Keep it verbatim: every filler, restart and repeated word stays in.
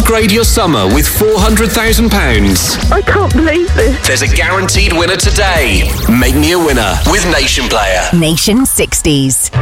Upgrade your summer with four hundred thousand pounds. I can't believe this. There's a guaranteed winner today. Make me a winner with Nation Player. Nation sixties.